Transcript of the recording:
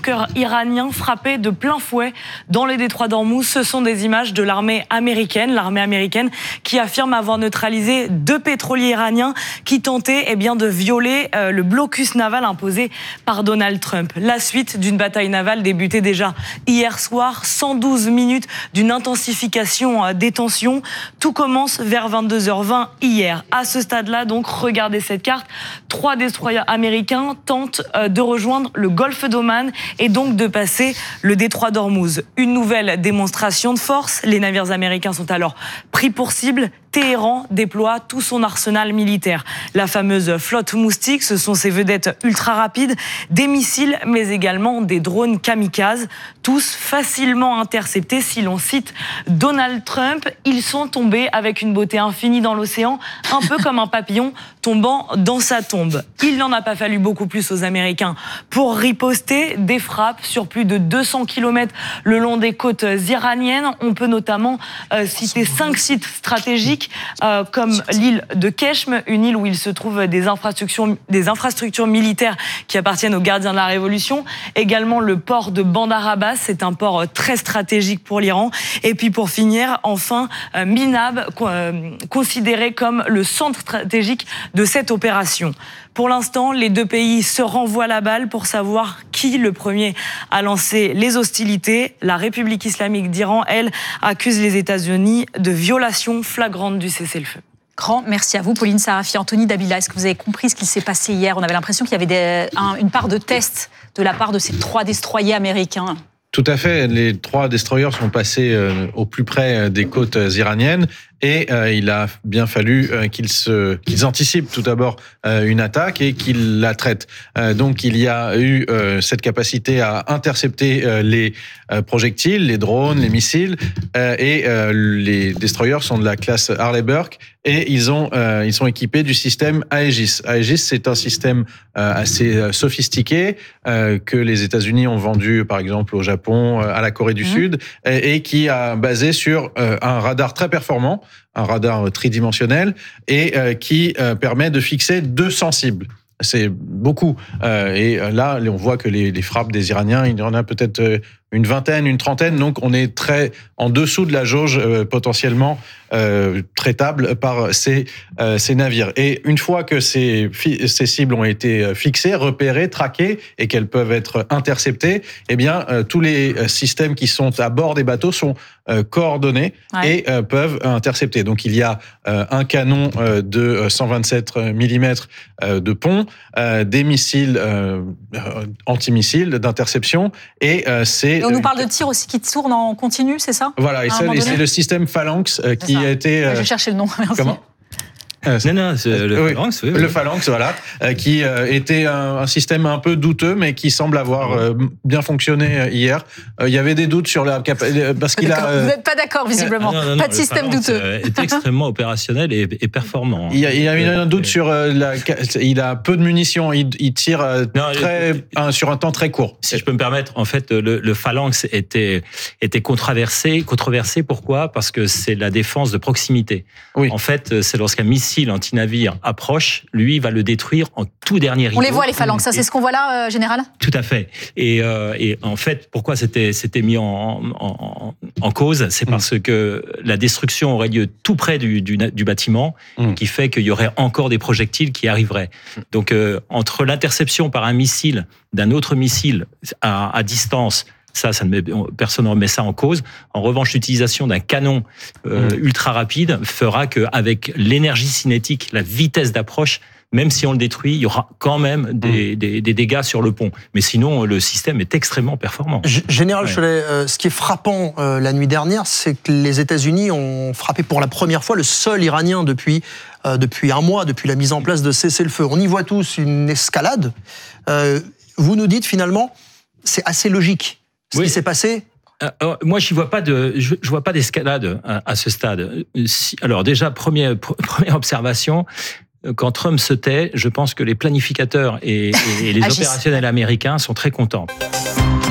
bunkers iraniens frappés de plein fouet dans le détroit d'Ormuz. Ce sont des images de l'armée américaine qui affirme avoir neutralisé 2 pétroliers iraniens qui tentaient de violer le blocus naval imposé par Donald Trump. La suite d'une bataille navale débutée déjà hier soir, 112 minutes d'une intensification des tensions. Tout commence vers 22h20 hier. À ce stade-là, donc, regardez cette carte. 3 destroyers américains tentent de rejoindre le golfe d'Oman et donc de passer le détroit d'Ormuz. Une nouvelle démonstration de force. Les navires américains sont alors pris pour cible. Téhéran déploie tout son arsenal militaire. La fameuse flotte Moustique, ce sont ces vedettes ultra rapides, des missiles, mais également des drones kamikazes, tous facilement interceptés. Si l'on cite Donald Trump, ils sont tombés avec une beauté infinie dans l'océan, un peu comme un papillon tombant dans sa tombe. Il n'en a pas fallu beaucoup plus aux Américains pour riposter des frappes sur plus de 200 km le long des côtes iraniennes. On peut notamment citer 5 sites stratégiques comme l'île de Keshm, une île où il se trouve des infrastructures militaires qui appartiennent aux gardiens de la Révolution. Également le port de Bandar Abbas, c'est un port très stratégique pour l'Iran. Et puis pour finir, enfin, Minab, considéré comme le centre stratégique de cette opération. Pour l'instant, les 2 pays se renvoient la balle pour savoir qui le premier a lancé les hostilités. La République islamique d'Iran, elle, accuse les États-Unis de violation flagrante du cessez-le-feu. Grand merci à vous, Pauline Sarafi, Anthony Dabila. Est-ce que vous avez compris ce qui s'est passé hier ? On avait l'impression qu'il y avait une part de test de la part de ces 3 destroyers américains. Tout à fait. Les 3 destroyers sont passés au plus près des côtes iraniennes et il a bien fallu qu'ils anticipent tout d'abord une attaque et qu'ils la traitent. Donc il y a eu cette capacité à intercepter les projectiles, les drones, les missiles et les destroyers sont de la classe Harley Burke et ils sont équipés du système Aegis. Aegis, c'est un système assez sophistiqué que les États-Unis ont vendu par exemple au Japon, à la Corée du Sud et qui a basé sur un radar très performant, un radar tridimensionnel et qui permet de fixer 200 cibles. C'est beaucoup. Et là, on voit que les frappes des Iraniens, il y en a peut-être une vingtaine, une trentaine. Donc, on est très en dessous de la jauge potentiellement traitable par ces navires. Et une fois que ces cibles ont été fixées, repérées, traquées et qu'elles peuvent être interceptées, eh bien, tous les systèmes qui sont à bord des bateaux sont coordonnés et peuvent intercepter. Donc, il y a un canon de 127 mm de pont, des missiles antimissiles d'interception et c'est... Et on nous parle de tirs aussi qui tournent en continu, c'est ça ? Voilà, et c'est le système Phalanx qui a été... Je cherchais le nom, merci. Comment ? Non, c'est le Phalanx, oui. Le Phalanx, voilà, qui était un système un peu douteux, mais qui semble avoir bien fonctionné hier. Il y avait des doutes sur la capacité, parce qu'il a... Vous n'êtes pas d'accord, visiblement. Non, pas de système douteux. Est extrêmement opérationnel et performant. Il y a eu un doute sur il a peu de munitions, il tire sur un temps très court. Si je peux me permettre, en fait, le Phalanx était controversé. Pourquoi ? Parce que c'est la défense de proximité. Oui. En fait, c'est lorsqu'un missile anti-navire approche, lui va le détruire en tout dernier rideau. On les voit les phalanx, ça c'est ce qu'on voit là, général ? Tout à fait. Et en fait, pourquoi c'était mis en cause ? C'est parce que la destruction aurait lieu tout près du bâtiment, qui fait qu'il y aurait encore des projectiles qui arriveraient. Donc entre l'interception par un missile d'un autre missile à distance, personne ne remet ça en cause. En revanche, l'utilisation d'un canon ultra rapide fera qu'avec l'énergie cinétique, la vitesse d'approche, même si on le détruit, il y aura quand même des dégâts sur le pont. Mais sinon, le système est extrêmement performant. Général Chollet, ce qui est frappant la nuit dernière, c'est que les États-Unis ont frappé pour la première fois le sol iranien depuis un mois, depuis la mise en place de cessez-le-feu. On y voit tous une escalade. Vous nous dites finalement, c'est assez logique. Ce qui s'est passé. Moi, je vois pas d'escalade à ce stade. Alors déjà, première observation. Quand Trump se tait, je pense que les planificateurs et les opérationnels américains sont très contents.